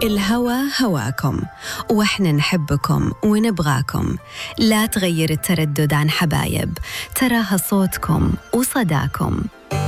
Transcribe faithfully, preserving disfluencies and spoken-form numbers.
الهوى هواكم، وإحنا نحبكم ونبغاكم. لا تغير التردد عن حبايب، تراها صوتكم وصداكم.